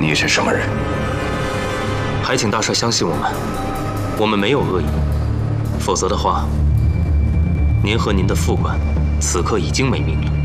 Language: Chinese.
你是什么人？ 还请大帅相信我们没有恶意，否则的话，您和您的副官此刻已经没命了。